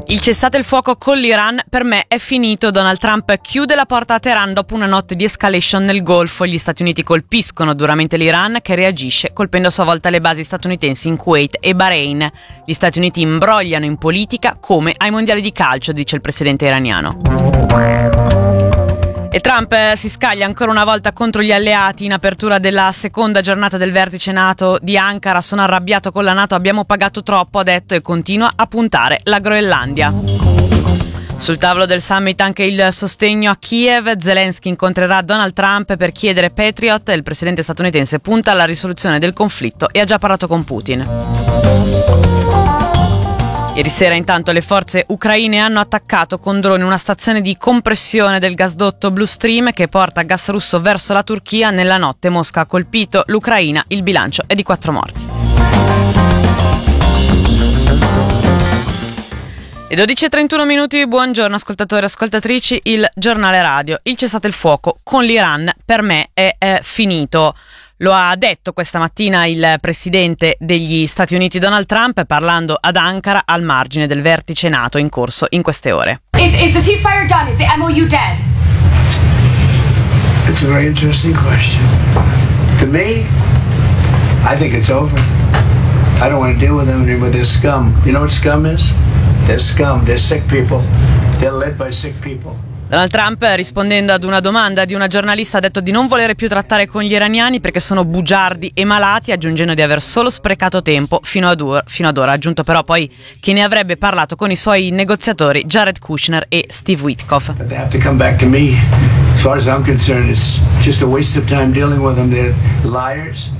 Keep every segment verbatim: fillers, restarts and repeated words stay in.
Il cessate il fuoco con l'Iran per me è finito. Donald Trump chiude la porta a Teheran dopo una notte di escalation nel Golfo. Gli Stati Uniti colpiscono duramente l'Iran, che reagisce colpendo a sua volta le basi statunitensi in Kuwait e Bahrain. Gli Stati Uniti imbrogliano in politica come ai mondiali di calcio, dice il presidente iraniano. E Trump si scaglia ancora una volta contro gli alleati in apertura della seconda giornata del vertice NATO di Ankara. Sono arrabbiato con la NATO, abbiamo pagato troppo, ha detto, e continua a puntare la Groenlandia. Sul tavolo del summit anche il sostegno a Kiev. Zelensky incontrerà Donald Trump per chiedere Patriot. Il presidente statunitense punta alla risoluzione del conflitto e ha già parlato con Putin. Ieri sera intanto le forze ucraine hanno attaccato con droni una stazione di compressione del gasdotto Blue Stream che porta gas russo verso la Turchia. Nella notte Mosca ha colpito l'Ucraina, il bilancio è di quattro morti. E dodici e trentuno minuti, buongiorno ascoltatori e ascoltatrici, il giornale radio. Il cessate il fuoco con l'Iran per me è, è finito. Lo ha detto questa mattina il presidente degli Stati Uniti Donald Trump parlando ad Ankara al margine del vertice NATO in corso in queste ore. Is, is the ceasefire done? Is the M O U dead? It's a very interesting question. To me, I think it's over. I don't want to deal with them anymore. They're scum. You know what scum is? They're scum. They're sick people. They're led by sick people. Donald Trump, rispondendo ad una domanda di una giornalista, ha detto di non volere più trattare con gli iraniani perché sono bugiardi e malati, aggiungendo di aver solo sprecato tempo fino ad, ora, fino ad ora. Ha aggiunto però poi che ne avrebbe parlato con i suoi negoziatori Jared Kushner e Steve Witkoff. But they have to come back to me. As far as I'm concerned, it's just a waste of time dealing with them. They're liars.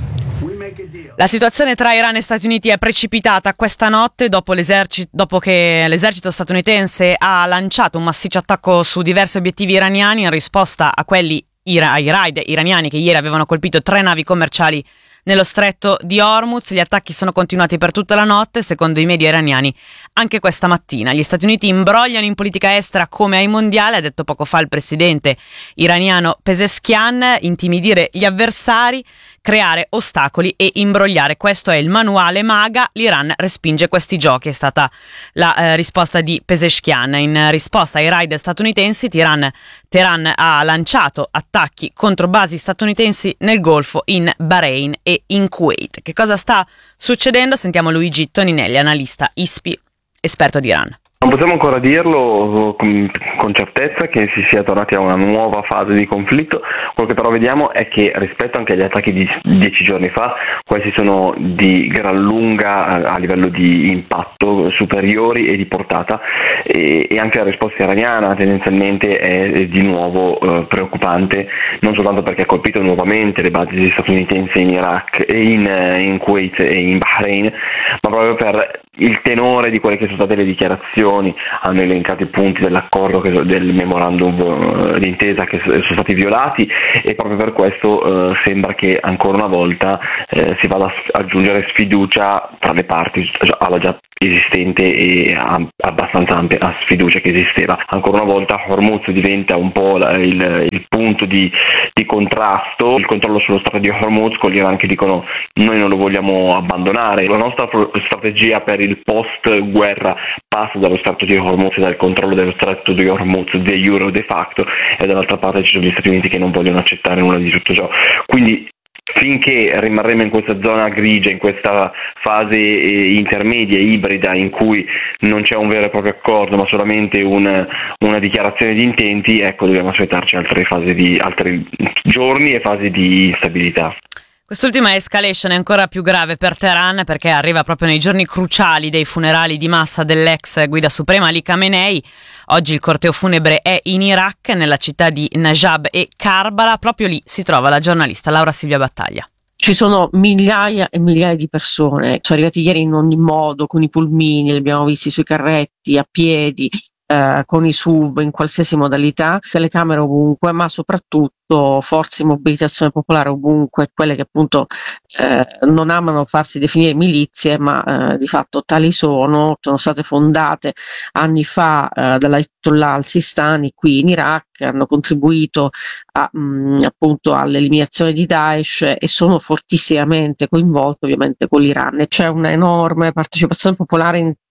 La situazione tra Iran e Stati Uniti è precipitata questa notte dopo, l'esercito, dopo che l'esercito statunitense ha lanciato un massiccio attacco su diversi obiettivi iraniani in risposta a quelli ai raid iraniani che ieri avevano colpito tre navi commerciali nello stretto di Hormuz. Gli attacchi sono continuati per tutta la notte, secondo i media iraniani anche questa mattina. Gli Stati Uniti imbrogliano in politica estera come ai mondiali, ha detto poco fa il presidente iraniano Pezeshkian, intimidire gli avversari, creare ostacoli e imbrogliare. Questo è il manuale MAGA. L'Iran respinge questi giochi, è stata la eh, risposta di Pezeshkian. In risposta ai raid statunitensi, Teheran, Teheran ha lanciato attacchi contro basi statunitensi nel Golfo, in Bahrain e in Kuwait. Che cosa sta succedendo? Sentiamo Luigi Toninelli, analista I S P I, esperto di Iran. Non possiamo ancora dirlo con, con certezza che si sia tornati a una nuova fase di conflitto. Quello che però vediamo è che rispetto anche agli attacchi di dieci giorni fa, questi sono di gran lunga a, a livello di impatto superiori e di portata, e, e anche la risposta iraniana tendenzialmente è di nuovo eh, preoccupante, non soltanto perché ha colpito nuovamente le basi statunitensi in Iraq e in, in Kuwait e in Bahrain, ma proprio per il tenore di quelle che sono state le dichiarazioni. Hanno elencato i punti dell'accordo, che, del memorandum uh, d'intesa che sono stati violati, e proprio per questo uh, sembra che ancora una volta uh, si vada a aggiungere sfiducia tra le parti alla già esistente e abbastanza ampia sfiducia che esisteva. Ancora una volta Hormuz diventa un po' la, il, il punto di, di contrasto, il controllo sullo stretto di Hormuz, con l'Iran che dicono noi non lo vogliamo abbandonare. La nostra strategia per il post guerra passa dallo stretto di Hormuz e dal controllo dello stretto di Hormuz de jure o de facto, e dall'altra parte ci sono gli Stati Uniti che non vogliono accettare nulla di tutto ciò. Quindi finché rimarremo in questa zona grigia, in questa fase eh, intermedia, ibrida, in cui non c'è un vero e proprio accordo ma solamente un, una dichiarazione di intenti, ecco, dobbiamo aspettarci altre fasi di altri giorni e fasi di instabilità. Quest'ultima escalation è ancora più grave per Teheran perché arriva proprio nei giorni cruciali dei funerali di massa dell'ex guida suprema Ali Khamenei. Oggi il corteo funebre è in Iraq, nella città di Najab e Karbala. Proprio lì si trova la giornalista Laura Silvia Battaglia. Ci sono migliaia e migliaia di persone, sono arrivati ieri in ogni modo, con i pulmini, li abbiamo visti sui carretti, a piedi, eh, con i S U V in qualsiasi modalità, telecamere ovunque, ma soprattutto forze di mobilitazione popolare ovunque, quelle che appunto eh, non amano farsi definire milizie, ma eh, di fatto tali sono, sono state fondate anni fa eh, dall'Ayatollah al-Sistani qui in Iraq, hanno contribuito a, mh, appunto all'eliminazione di Daesh e sono fortissimamente coinvolte ovviamente con l'Iran. E c'è una enorme partecipazione popolare in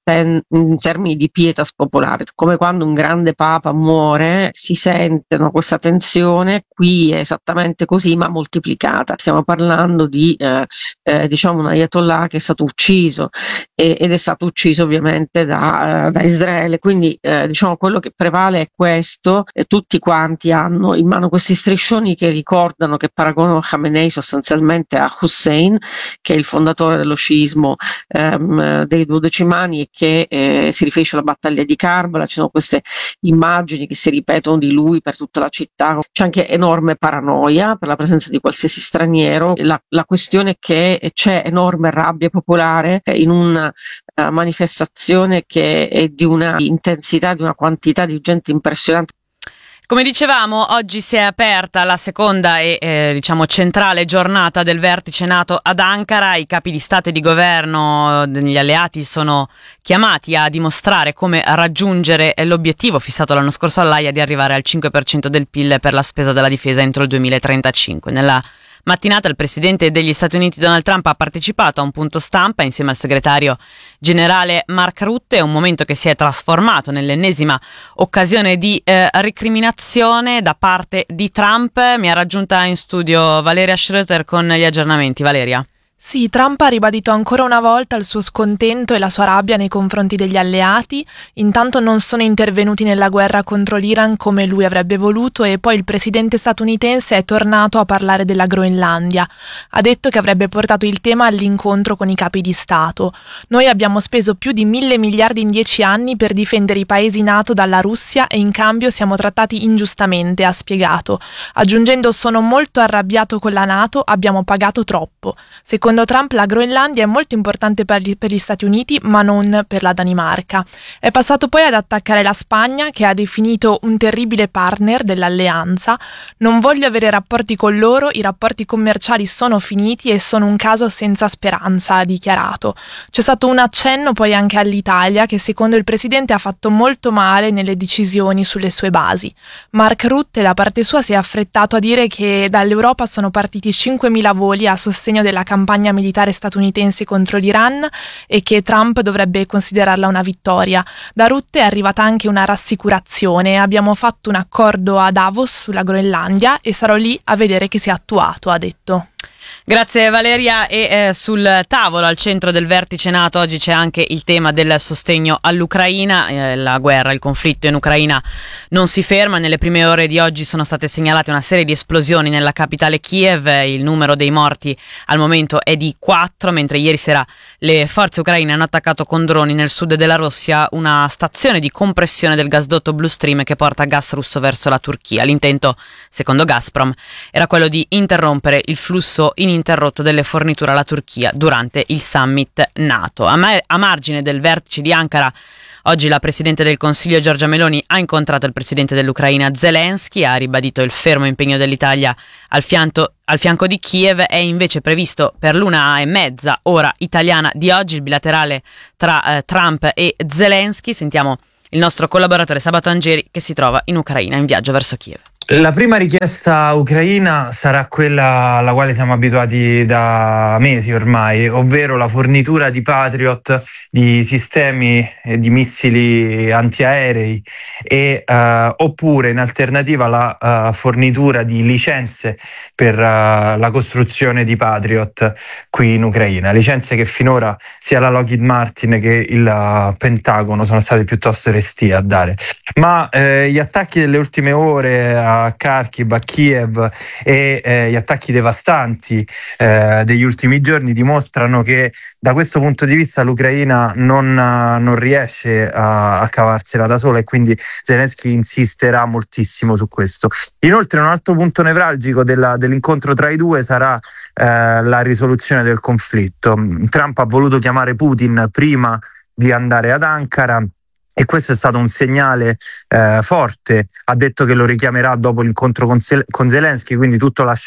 ten- in termini di pietas popolare, come quando un grande papa muore si sentono questa tensione. Qui è esattamente così, ma moltiplicata. Stiamo parlando di eh, eh, diciamo un ayatollah che è stato ucciso e, ed è stato ucciso ovviamente da, uh, da Israele, quindi eh, diciamo quello che prevale è questo, e tutti quanti hanno in mano questi striscioni che ricordano, che paragonano Khamenei sostanzialmente a Hussein, che è il fondatore dello sciismo ehm, dei duodecimani, e che eh, si riferisce alla battaglia di Karbala. Ci sono queste immagini che si ripetono di lui per tutta la città, c'è anche enorme paranoia per la presenza di qualsiasi straniero. La, la questione è che c'è enorme rabbia popolare in una uh, manifestazione che è di una intensità, di una quantità di gente impressionante. Come dicevamo, oggi si è aperta la seconda e eh, diciamo centrale giornata del vertice NATO ad Ankara. I capi di Stato e di governo degli alleati sono chiamati a dimostrare come raggiungere l'obiettivo fissato l'anno scorso all'Aia di arrivare al cinque per cento del P I L per la spesa della difesa entro il duemilatrentacinque. Nella mattinata il presidente degli Stati Uniti Donald Trump ha partecipato a un punto stampa insieme al segretario generale Mark Rutte, un momento che si è trasformato nell'ennesima occasione di eh, recriminazione da parte di Trump. Mi ha raggiunta in studio Valeria Schroeter con gli aggiornamenti. Valeria. Sì, Trump ha ribadito ancora una volta il suo scontento e la sua rabbia nei confronti degli alleati. Intanto non sono intervenuti nella guerra contro l'Iran come lui avrebbe voluto, e poi il presidente statunitense è tornato a parlare della Groenlandia. Ha detto che avrebbe portato il tema all'incontro con i capi di Stato. Noi abbiamo speso più di mille miliardi in dieci anni per difendere i paesi NATO dalla Russia e in cambio siamo trattati ingiustamente, ha spiegato, aggiungendo: sono molto arrabbiato con la NATO, abbiamo pagato troppo. Secondo Secondo Trump la Groenlandia è molto importante per gli, per gli Stati Uniti, ma non per la Danimarca. È passato poi ad attaccare la Spagna, che ha definito un terribile partner dell'alleanza. Non voglio avere rapporti con loro, i rapporti commerciali sono finiti e sono un caso senza speranza, ha dichiarato. C'è stato un accenno poi anche all'Italia, che secondo il presidente ha fatto molto male nelle decisioni sulle sue basi. Mark Rutte da parte sua si è affrettato a dire che dall'Europa sono partiti cinquemila voli a sostegno della campagna militare statunitense contro l'Iran e che Trump dovrebbe considerarla una vittoria. Da Rutte è arrivata anche una rassicurazione: abbiamo fatto un accordo a Davos sulla Groenlandia e sarò lì a vedere che sia attuato, ha detto. Grazie Valeria. E eh, sul tavolo al centro del vertice NATO oggi c'è anche il tema del sostegno all'Ucraina. Eh, la guerra, il conflitto in Ucraina non si ferma. Nelle prime ore di oggi sono state segnalate una serie di esplosioni nella capitale Kiev. Il numero dei morti al momento è di quattro, mentre ieri sera le forze ucraine hanno attaccato con droni nel sud della Russia una stazione di compressione del gasdotto Blue Stream che porta gas russo verso la Turchia. L'intento, secondo Gazprom, era quello di interrompere il flusso ininterrotto delle forniture alla Turchia durante il summit NATO. A, ma- a margine del vertice di Ankara, oggi la Presidente del Consiglio Giorgia Meloni ha incontrato il Presidente dell'Ucraina Zelensky, ha ribadito il fermo impegno dell'Italia al fianco, al fianco di Kiev. È invece previsto per l'una e mezza ora italiana di oggi il bilaterale tra eh, Trump e Zelensky. Sentiamo il nostro collaboratore Sabato Angeri, che si trova in Ucraina in viaggio verso Kiev. La prima richiesta ucraina sarà quella alla quale siamo abituati da mesi ormai, ovvero la fornitura di Patriot, di sistemi e di missili antiaerei e uh, oppure in alternativa la uh, fornitura di licenze per uh, la costruzione di Patriot qui in Ucraina, licenze che finora sia la Lockheed Martin che il uh, Pentagono sono stati piuttosto restii a dare. Ma eh, gli attacchi delle ultime ore a a Kharkiv, a Kiev e eh, gli attacchi devastanti eh, degli ultimi giorni dimostrano che da questo punto di vista l'Ucraina non, non riesce a, a cavarsela da sola, e quindi Zelensky insisterà moltissimo su questo. Inoltre un altro punto nevralgico della, dell'incontro tra i due sarà eh, la risoluzione del conflitto. Trump ha voluto chiamare Putin prima di andare ad Ankara, e questo è stato un segnale eh, forte. Ha detto che lo richiamerà dopo l'incontro con, Zel- con Zelensky, quindi tutto lascia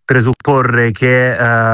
presupporre che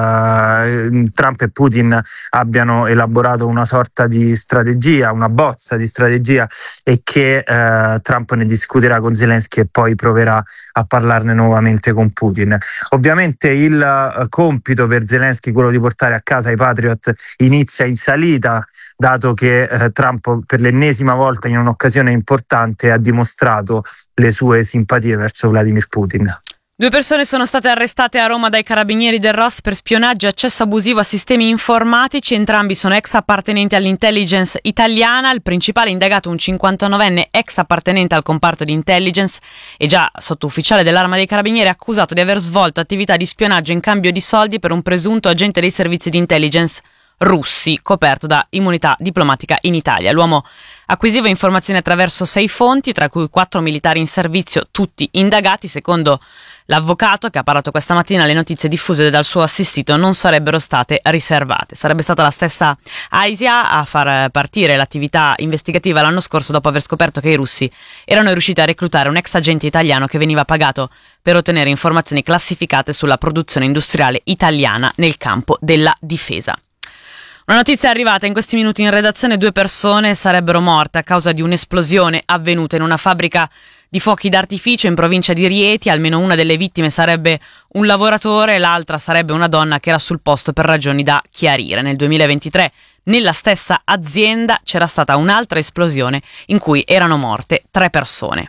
eh, Trump e Putin abbiano elaborato una sorta di strategia, una bozza di strategia, e che eh, Trump ne discuterà con Zelensky e poi proverà a parlarne nuovamente con Putin. Ovviamente il uh, compito per Zelensky, quello di portare a casa i Patriot, inizia in salita, dato che eh, Trump per l'ennesima volta in un'occasione importante ha dimostrato le sue simpatie verso Vladimir Putin. Due persone sono state arrestate a Roma dai carabinieri del R O S per spionaggio e accesso abusivo a sistemi informatici. Entrambi sono ex appartenenti all'intelligence italiana. Il principale indagato, un cinquantanovenne ex appartenente al comparto di intelligence e già sottufficiale dell'Arma dei Carabinieri, accusato di aver svolto attività di spionaggio in cambio di soldi per un presunto agente dei servizi di intelligence russi, coperto da immunità diplomatica in Italia. L'uomo acquisiva informazioni attraverso sei fonti, tra cui quattro militari in servizio, tutti indagati. Secondo l'avvocato che ha parlato questa mattina, le notizie diffuse dal suo assistito non sarebbero state riservate. Sarebbe stata la stessa AISIA a far partire l'attività investigativa l'anno scorso, dopo aver scoperto che i russi erano riusciti a reclutare un ex agente italiano che veniva pagato per ottenere informazioni classificate sulla produzione industriale italiana nel campo della difesa. Una notizia è arrivata in questi minuti in redazione: due persone sarebbero morte a causa di un'esplosione avvenuta in una fabbrica di fuochi d'artificio in provincia di Rieti. Almeno una delle vittime sarebbe un lavoratore, l'altra sarebbe una donna che era sul posto per ragioni da chiarire. Nel duemilaventitré nella stessa azienda c'era stata un'altra esplosione in cui erano morte tre persone.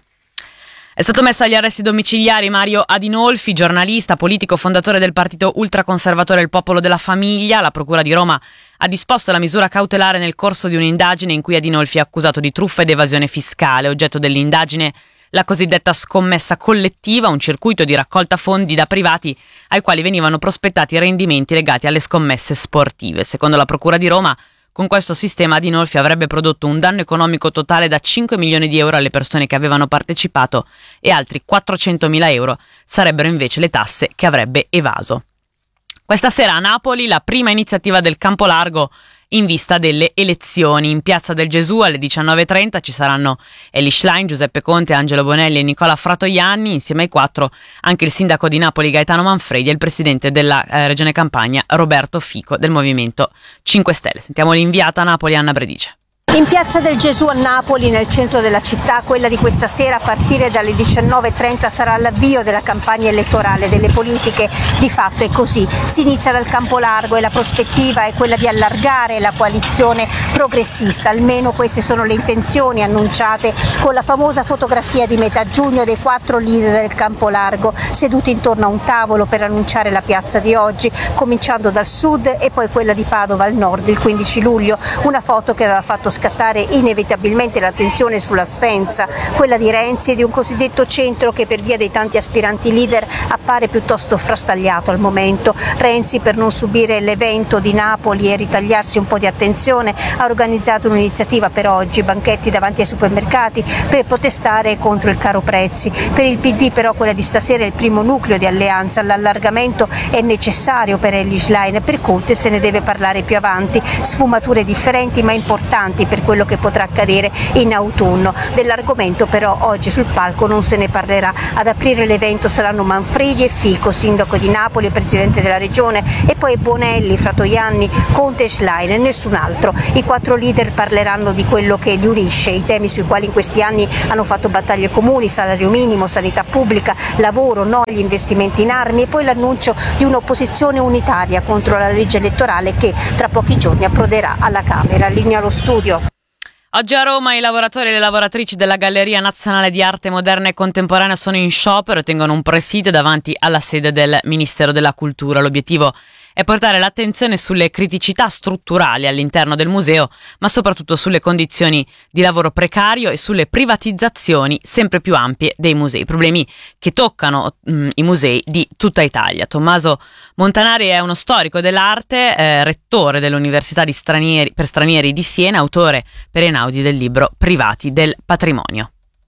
È stato messo agli arresti domiciliari Mario Adinolfi, giornalista, politico, fondatore del partito ultraconservatore Il Popolo della Famiglia. La Procura di Roma ha disposto la misura cautelare nel corso di un'indagine in cui Adinolfi è accusato di truffa ed evasione fiscale. Oggetto dell'indagine la cosiddetta scommessa collettiva, un circuito di raccolta fondi da privati ai quali venivano prospettati rendimenti legati alle scommesse sportive. Secondo la Procura di Roma, con questo sistema Adinolfi avrebbe prodotto un danno economico totale da cinque milioni di euro alle persone che avevano partecipato e altri quattrocentomila euro sarebbero invece le tasse che avrebbe evaso. Questa sera a Napoli la prima iniziativa del Campo Largo in vista delle elezioni. In Piazza del Gesù alle diciannove e trenta ci saranno Elly Schlein, Giuseppe Conte, Angelo Bonelli e Nicola Fratoianni. Insieme ai quattro anche il sindaco di Napoli Gaetano Manfredi e il presidente della eh, Regione Campania Roberto Fico del Movimento cinque Stelle. Sentiamo l'inviata a Napoli Anna Bredice. In Piazza del Gesù a Napoli, nel centro della città, quella di questa sera a partire dalle diciannove e trenta sarà l'avvio della campagna elettorale delle politiche. Di fatto è così, si inizia dal Campo Largo e la prospettiva è quella di allargare la coalizione progressista, almeno queste sono le intenzioni annunciate con la famosa fotografia di metà giugno dei quattro leader del Campo Largo seduti intorno a un tavolo per annunciare la piazza di oggi, cominciando dal sud e poi quella di Padova al nord il quindici luglio, una foto che aveva fatto scattare inevitabilmente l'attenzione sull'assenza, quella di Renzi e di un cosiddetto centro che per via dei tanti aspiranti leader appare piuttosto frastagliato al momento. Renzi, per non subire l'evento di Napoli e ritagliarsi un po' di attenzione, ha organizzato un'iniziativa per oggi, banchetti davanti ai supermercati per protestare contro il caro prezzi. Per il P D però quella di stasera è il primo nucleo di alleanza, l'allargamento è necessario per Elly Schlein, per Conte se ne deve parlare più avanti, sfumature differenti ma importanti per quello che potrà accadere in autunno. Dell'argomento però oggi sul palco non se ne parlerà. Ad aprire l'evento saranno Manfredi e Fico, sindaco di Napoli e presidente della regione, e poi Bonelli, Fratoianni, Conte e Schlein e nessun altro. I quattro leader parleranno di quello che li unisce, i temi sui quali in questi anni hanno fatto battaglie comuni: salario minimo, sanità pubblica, lavoro, no agli investimenti in armi, e poi l'annuncio di un'opposizione unitaria contro la legge elettorale che tra pochi giorni approderà alla Camera. Linea allo studio. Oggi a Roma i lavoratori e le lavoratrici della Galleria Nazionale di Arte Moderna e Contemporanea sono in sciopero e tengono un presidio davanti alla sede del Ministero della Cultura. L'obiettivo è portare l'attenzione sulle criticità strutturali all'interno del museo, ma soprattutto sulle condizioni di lavoro precario e sulle privatizzazioni sempre più ampie dei musei, problemi che toccano mh, i musei di tutta Italia. Tommaso Montanari è uno storico dell'arte, eh, rettore dell'Università di stranieri, per stranieri di Siena, autore per Einaudi del libro Privati del Patrimonio.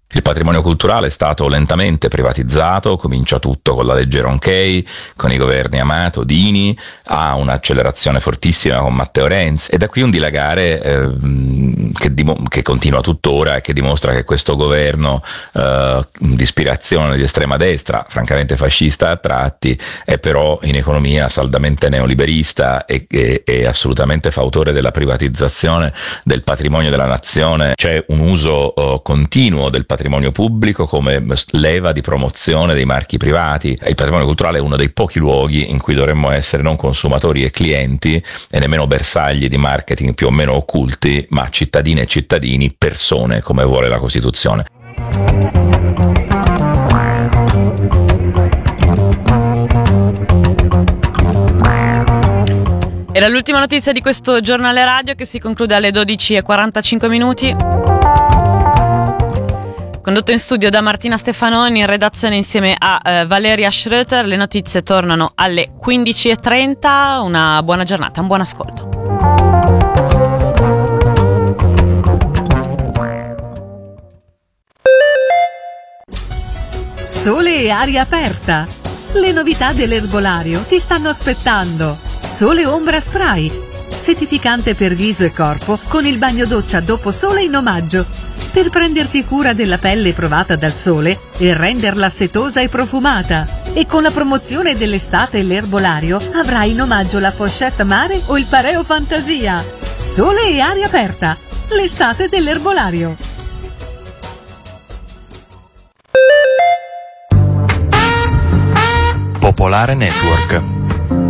Il patrimonio culturale è stato lentamente privatizzato, comincia tutto con la legge Ronchey, con i governi Amato, Dini, ha un'accelerazione fortissima con Matteo Renzi e da qui un dilagare eh, che, dim- che continua tuttora e che dimostra che questo governo eh, di ispirazione di estrema destra, francamente fascista a tratti, è però in economia saldamente neoliberista e, e, e assolutamente fautore della privatizzazione del patrimonio della nazione. C'è un uso eh, continuo del patrimonio patrimonio pubblico come leva di promozione dei marchi privati. Il patrimonio culturale è uno dei pochi luoghi in cui dovremmo essere non consumatori e clienti e nemmeno bersagli di marketing più o meno occulti, ma cittadine e cittadini, persone, come vuole la Costituzione. Era l'ultima notizia di questo giornale radio che si conclude alle dodici e quarantacinque minuti. Condotto in studio da Martina Stefanoni, in redazione insieme a eh, Valeria Schröter. Le notizie tornano alle quindici e trenta. Una buona giornata, un buon ascolto. Sole e aria aperta. Le novità dell'erbolario ti stanno aspettando. Sole Ombra Spray, settificante per viso e corpo con il bagno doccia dopo sole in omaggio, per prenderti cura della pelle provata dal sole e renderla setosa e profumata. E con la promozione dell'estate e l'erbolario avrai in omaggio la pochette mare o il pareo fantasia. Sole e aria aperta, l'estate dell'erbolario. Popolare Network.